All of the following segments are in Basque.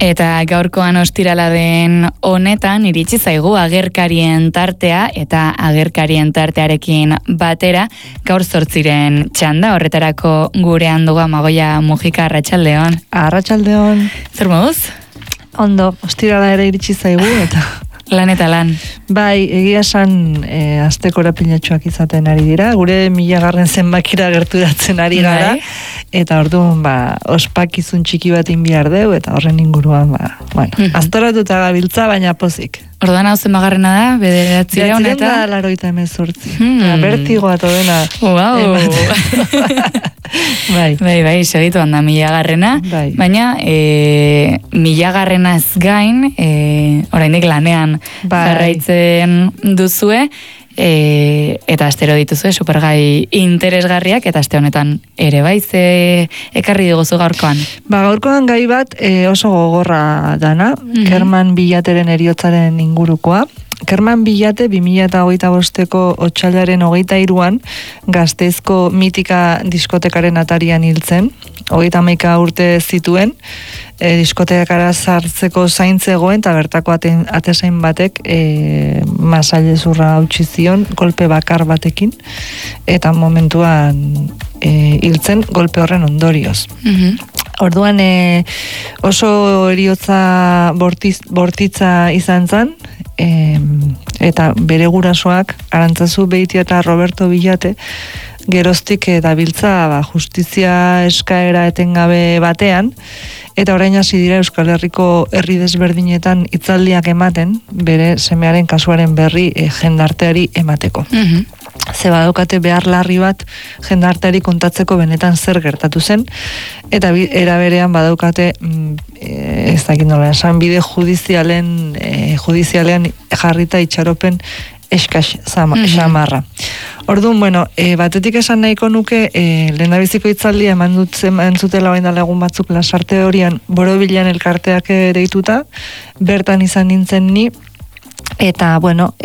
Eta gaurkoan ostirala den honetan iritsi zaigu agerkarien tartea eta agerkarien tartearekin batera gaur 8 txanda, horretarako gurean dugu Amagoia Mujika. Arratsaldeon. Arratsaldeon. Zer moduz? Ondo, ostirala ere iritsi zaigu eta lan eta lan. Bai, egia esan asteko erapilatxoak izaten ari dira, gure 1000 zenbakira gerturatzen ari gara, eta orduan ospakizun txiki bat inbiar deu, eta horren inguruan, aztoratuta gabiltza, baina pozik. Orduan hau zenbagarrena da, bederatzira honeta? 988. Bertigoa todena. Wow! Bai, segitu handa 1000. Baina 1000 ez gain, oraindik lanean jarraitzen duzue, eta astero dituzue supergai interesgarriak, eta aste honetan ere bai, ze ekarri diguzu gaurkoan? Gaurkoan gai bat oso gogorra dana, Kerman Billateren heriotzaren ingurukoa. Kerman Billate 2025ko otsailaren 23an Gasteizko mitika diskotekaren atarian hiltzen, 31 urte zituen, diskotekara sartzeko zaintzegoen, eta bertako atezain batek masailezurra hautsi zion, golpe bakar batekin, eta momentuan hiltzen golpe horren ondorioz. Orduan oso heriotza bortitza izan zen, eta bere gurasoak Arantzazu Beitia eta Roberto Billate geroztik dabiltza justizia eskaera etengabe batean, eta orain hasi dira Euskal Herriko herri desberdinetan hitzaldiak ematen, bere semearen kasuaren berri jendarteari emateko. Ze badaukate behar larri bat jendarteari kontatzeko benetan zer gertatu zen, eta era berean badaukate ez dakit nola esan, bide judizialean jarrita itxaropen eskas xamarra. Orduan, batetik esan nahiko nuke, lehendabiziko hitzaldia eman zutela orain dela egun batzuk Lasarte horian Borobilean elkarteak deituta, bertan izan nintzen ni, eta,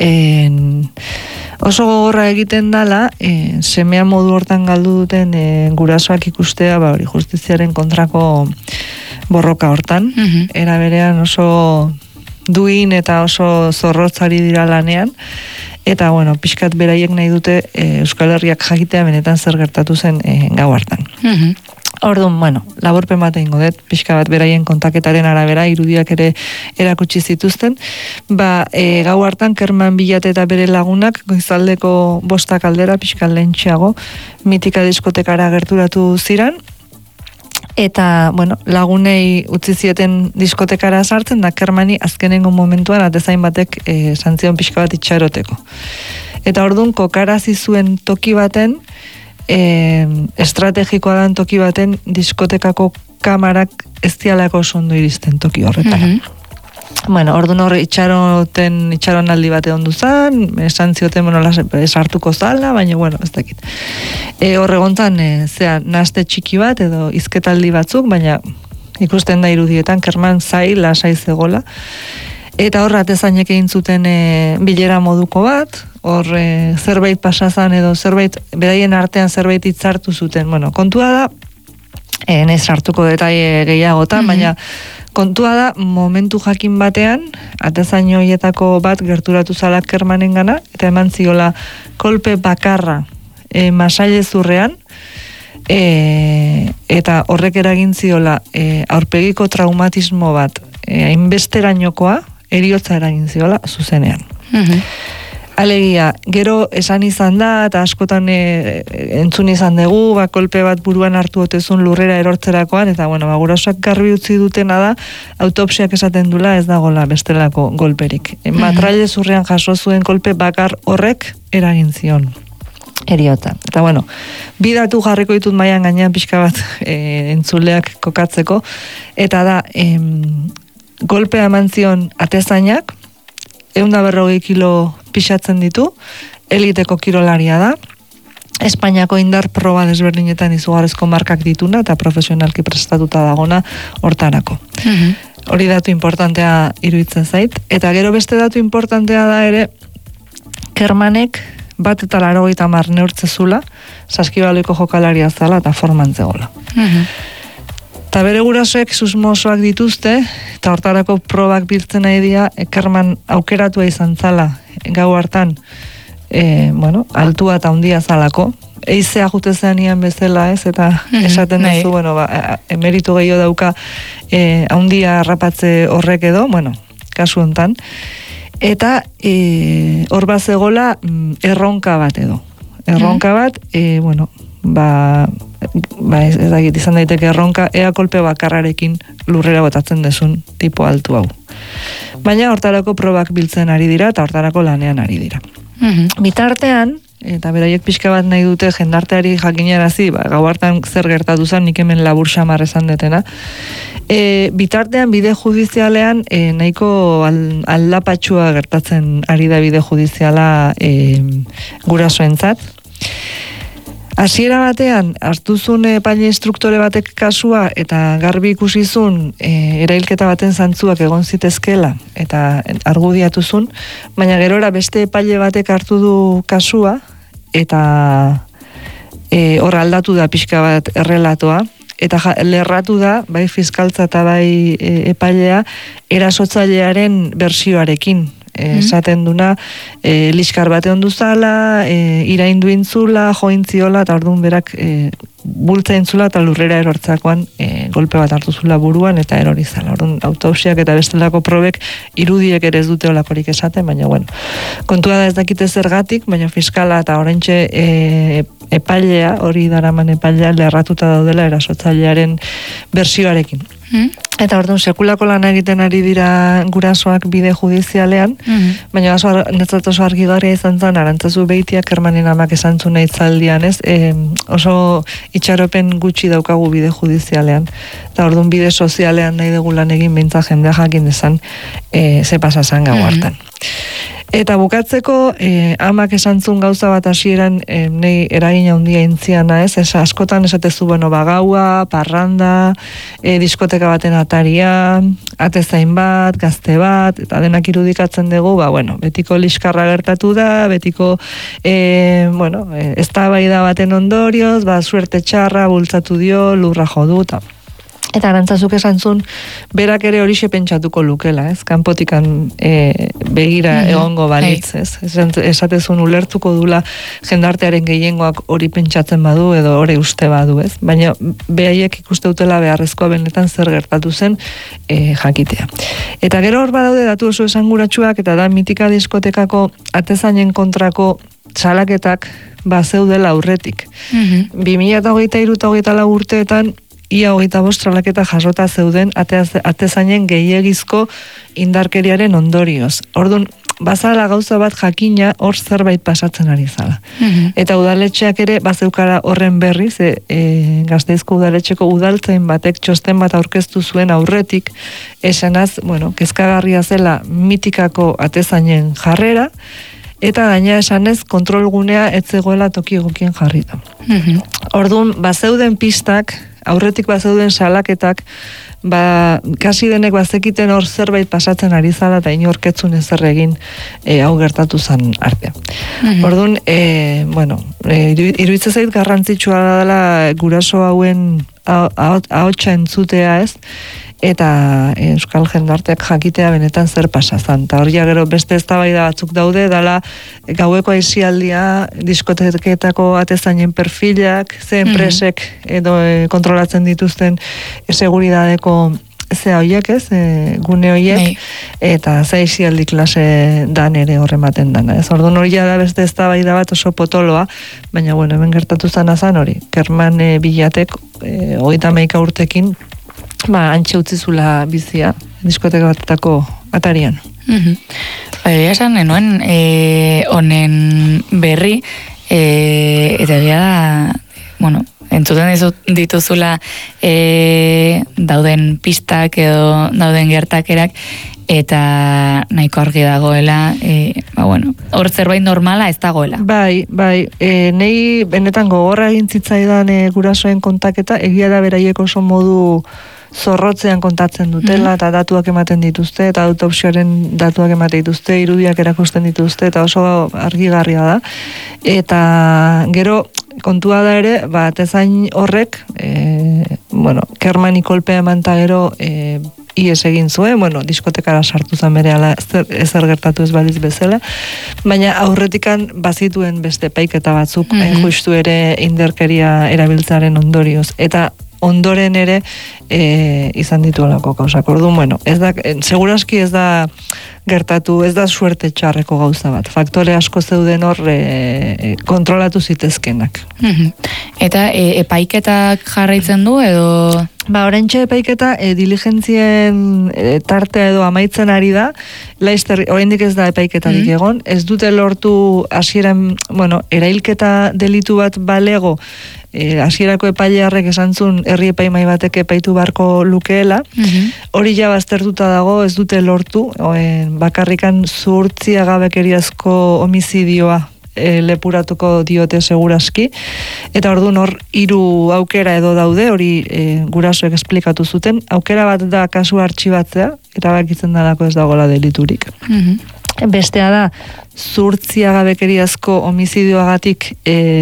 oso gogorra egiten dala, semea modu hortan galdu duten gurasoak ikustea, justiziaren kontrako borroka hortan, era berean oso duin eta oso zorrotzari dira lanean, eta, pixkat beraiek nahi dute Euskal Herriak jakitea benetan zer gertatu zen gau hartan. Orduan, laburpen bat egingo dut, pixka bat beraien kontaketaren arabera, irudiak ere erakutsi zituzten. Gau hartan, Kerman Billate eta bere lagunak, goizaldeko 5 aldera, pixka lehentxeago, mitika diskotekara gerturatu ziran, eta, lagunei utzi zieten diskotekara sartzen, da Kermani azkenengo momentuan atezain batek santzion pixka bat itxaroteko. Eta orduan, kokarazi zuen toki baten, estrategikoa dan toki baten diskotekako kamarak ez dialako ondo iristen toki horretara. Orduan horre itxaron aldi bate ondu zan, esan zioten sartuko zala, baina ez dakit. Horregontan, naste txiki bat edo izketaldi batzuk, baina ikusten da irudietan, Kerman lasai zegola. Eta horra atezainek egin zuten bilera moduko bat, zerbait pasazan edo beraien artean zerbait hitzartu zuten. Kontua da, nez hartuko detaile gehiagotan, baina kontua da, momentu jakin batean, atezain horietako bat gerturatu zala Kermanen gana, eta eman ziola kolpe bakarra masailezurrean, eta horrek eragin ziola aurpegiko traumatismo bat hainbesterainokoa, eriotza eragin ziola zuzenean. Alegia, gero esan izan da, eta askotan entzun izan dugu, kolpe bat buruan hartu otezun lurrera erortzerakoan, eta gurasoak garbi utzi dutena da, autopsiak esaten dula ez dagoela bestelako golperik. Matrailezurrean jaso zuen kolpe bakar horrek eragin zion eriotza. Eta bi datu jarriko ditut mailan gainean pixka bat entzuleak kokatzeko, eta da, golpea eman zion atezainak, 140 kilo pixatzen ditu, eliteko kirolaria da, Espainiako indar proba desberdinetan izugarrizko markak dituna, eta profesionalki prestatuta dagona hortarako. Hori datu importantea iruditzen zait, eta gero beste datu importantea da ere, Kermanek 180 neurtze zula, saskibaloiko jokalaria zala eta forman zegoela. Eta bere gurasoek susmosoak dituzte, eta hortarako probak biltzen nahi dira, Kerman aukeratua izan zala, gau hartan, altua eta handia zalako, eizea jute zean bezala, ez, eta esaten duzu, emeritu gehiago dauka handia harrapatze horrek edo, kasu hontan, eta hor bat zegoela erronka bat edo. Erronka bat, ez dakit izan daiteke erronka, ea kolpe bakarrarekin lurrera botatzen desun tipo altu hau. Baina hortarako probak biltzen ari dira eta hortarako lanean ari dira. Bitartean, eta beraiek pixka bat nahi dute jendarteari jakinarazi, gau hartan zer gertatu zen, nik hemen labur xamar esan detena, bitartean bide judizialean nahiko aldapatxua gertatzen ari da bide judiziala gurasoentzat. Hasiera batean, hartuzun epaile instruktore batek kasua eta garbi ikusizun erailketa baten zantzuak egon zitezkela eta argudiatuzun, baina gerora beste epaile batek hartu du kasua eta hor aldatu da pixka bat errelatoa eta lerratu da, bai fiskaltza eta bai epailea, erasotzailearen bersioarekin. Esaten duna, liskar bate ondu zala, iraindu intzula, jointziola, eta orduan berak bultza intzula eta lurrera erortzakoan golpe bat hartu zula buruan eta erori zala. Orduan, autopsiak eta bestelako probek irudiek ere ez dute olakorik esaten, baina kontua da ez dakite zergatik, baina fiskala eta oraintxe epailea, hori daraman epailea, lerratuta daudela erasotzailearen bersioarekin. Eta orduan sekulako lan egiten ari dira gurasoak bide judizialean, baina netzat oso argigarria izan zen, Arantzazu Beitiak Kermanen amak esan zuen itzaldian, ez? Oso itxaropen gutxi daukagu bide judizialean. Eta orduan bide sozialean nahi dugu lan egin beintza jendea jakin dezan ze pasa zan gau hartan. Eta bukatzeko, amak esan zuen gauza bat hasieran nahi eragina handia intziana, ez? Askotan esatezu, bagaua, parranda, diskoteka baten ataria, atezain bat, gazte bat, eta denak irudikatzen dugu, betiko liskarra gertatu da, betiko, eztabaida baten ondorioz, suerte txarra, bultzatu dio, lurra jodu, eta Arantzazuk esan zuen, berak ere horixe pentsatuko lukela, ez? Kanpotikan begira egongo balitz, ez? Esatezun ulertuko dula jendartearen gehiengoak hori pentsatzen badu edo hori uste badu, ez? Baina behaiek ikuste dutela beharrezkoa benetan zer gertatu zen jakitea. Eta gero hor badaude datu oso esanguratsuak eta da mitika diskotekako atezainen kontrako txalaketak zeudela aurretik. 2023 eta 2024 urteetan ia 25 tralaketa jasota zeuden atezainen gehiegizko indarkeriaren ondorioz. Orduan, bazala gauza bat jakina hor zerbait pasatzen ari zala. Eta udaletxeak ere bazeukara horren berriz, Gasteizko udaletxeko udaltzain batek txosten bat aurkeztu zuen aurretik, esanaz, kezkagarria zela mitikako atezainen jarrera, eta gaina esanez kontrolgunea ez zegoela toki egokien jarrita. Orduan, bazeuden pistak, aurretik bazeuden salaketak, kasi denek bazekiten hor zerbait pasatzen ari zala eta inorketzun ezer egin hau gertatu zan arte. Orduan, iruditzen zait garrantzitsua dela guraso hauen ahotsa entzutea, ez? Eta euskal jendarteak jakitea benetan zer pasazan. Eta hori gero beste eztabaida batzuk daude, dala gaueko aisialdia, diskoteketako atezainen perfilak, ze enpresek edo kontrolatzen dituzten seguridadeko zea hoiek, ez, gune hoiek, eta ze aisialdi klase dan ere horrematen dana. Ez orduan hori da beste eztabaida bat oso potoloa, baina hemen gertatu zana zan hori. Kerman Bilatek 31 urtekin antxe utzizula bizia, diskoteka batetako atarian. Esan, enoen, honen berri, eta egia da, entzuten dituzula dauden pistak edo dauden gertakerak, eta nahiko argi dagoela, hor zerbait normala ez dagoela. Bai, nei benetan gogorra egin zitzaidan gurasoen kontaketa, egia da beraiek oso modu zorrotzean kontatzen dutela, eta datuak ematen dituzte, eta autopsioaren datuak ematen dituzte, irudiak erakusten dituzte, eta oso argigarria da. Eta gero, kontua da ere, atezain horrek, Kermani kolpea eman ta gero, ies egin zuen, diskotekara sartu zen bere ala ezer gertatu ez baliz bezala, baina aurretikan bazituen beste paiketa batzuk, justu ere inderkeria erabiltzaren ondorioz, eta ondoren ere izan dituelako gauzak. Orduan, seguraski ez da gertatu, ez da suerte txarreko gauza bat. Faktore asko zeuden hor kontrolatu zitezkenak. Eta epaiketak jarraitzen du edo? Oraintxe epaiketa diligentzien tartea edo amaitzen ari da, laizter, oraindik ez da epaiketarik egon, ez dute lortu hasieran, erailketa delitu bat balego, hasierako epailearrek esan zuen herri epaimai batek epaitu barko lukeela, hori ja baztertuta dago, ez dute lortu, bakarrikan zuhurtziagabekeriazko homizidioa lepuratuko diote seguraski, eta orduan hor 3 aukera edo daude, hori gurasoek esplikatu zuten, aukera bat da kasu artxibatzea, eta bakitzen dalako ez dagoela deliturik. Bestea da, zuhurtziagabekeriazko homizidioagatik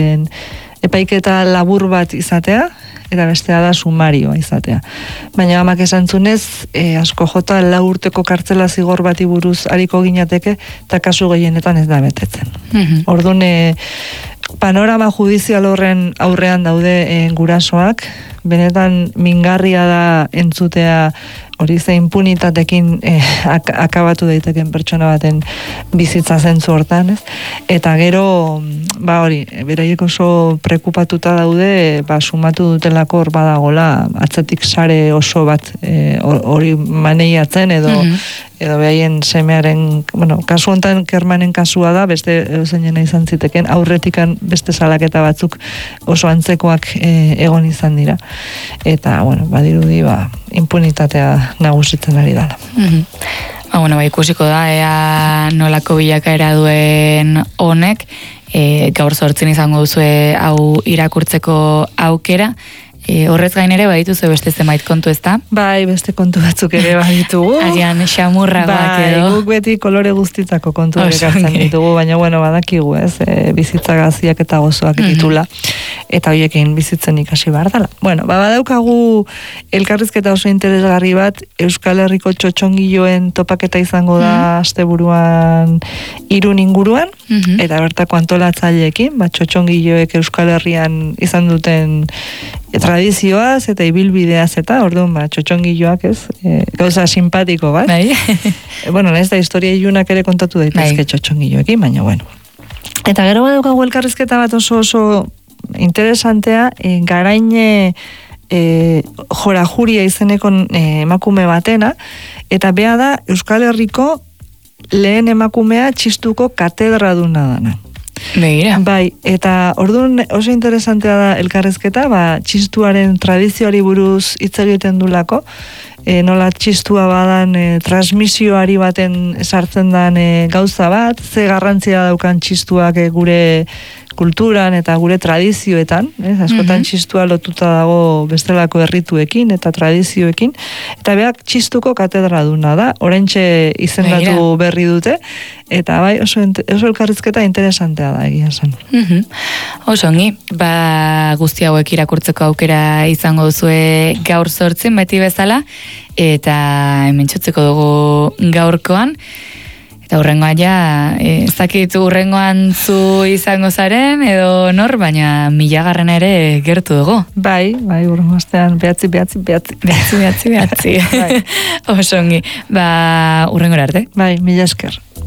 epaiketa labur bat izatea, eta bestea da sumarioa izatea. Baina amak esan zunez, asko jota 4 urteko kartzela zigor bati buruz hariko ginateke, eta kasu gehienetan ez da betetzen. Orduan, panorama judizial horren aurrean daude gurasoak, benetan mingarria da entzutea hori ze impunitatekin akabatu daiteken pertsona baten bizitza zentzu hortan, ez? Eta gero, beraiek oso prekupatuta daude, sumatu dutelako hor badagola, atzetik sare oso bat hori maneiatzen edo behaien semearen, kasu hontan Kermanen kasua da, beste zeinena izan ziteken, aurretikan beste salaketa batzuk oso antzekoak egon izan dira. Eta, badirudi, impunitatea nagusitzen ari dela. Ikusiko da, ea nolako bilakaera duen honek, gaur 8 izango duzue hau irakurtzeko aukera, horrez gain ere badituzu beste zenbait kontu, ezta? Bai, beste kontu batzuk ere baditugu. Agian xamurragoak edo. Guk beti kolore guztitako kontu hartzen ditugu, baina badakigu, ez? Bizitza gaziak eta gozoak ditula. Eta horiekin bizitzen ikasi behar dela. Badaukagu elkarrizketa oso interesgarri bat, Euskal Herriko txotxongiloen topaketa izango da asteburuan Irun inguruan, eta bertako antolatzaileekin, txotxongiloek Euskal Herrian izan duten tradizioaz eta ibilbideaz eta orduan txotxongiloak, ez? Gauza simpatiko bat. Ez da historia ilunak ere kontatu daitezke txotxongiloekin, baina Eta gero badaukagu elkarrizketa bat oso interesantea, Garaine Jorajuria izeneko emakume batena, eta bea da Euskal Herriko lehen emakumea txistuko katedraduna dana. Begira. Bai, eta orduan oso interesantea da elkarrizketa, txistuaren tradizioari buruz hitz egiten dulako, nola txistua badan transmisioari baten sartzen den gauza bat, ze garrantzia daukan txistuak gure kulturan eta gure tradizioetan, askotan txistua lotuta dago bestelako errituekin eta tradizioekin, eta beak txistuko katedraduna da, oraintxe izendatu berri dute, eta bai, oso elkarrizketa interesantea da egia esan. Oso ongi, guzti hauek irakurtzeko aukera izango duzue gaur 8 beti bezala, eta hemen txutzeko dugu gaurkoan, eta urrengoan ez dakit urrengoan zu izango zaren, edo nor, baina 1000 ere gertu dugu. Bai, urrengo astean behatzi. Oso ongi, urrengora arte. Bai, 1000 esker.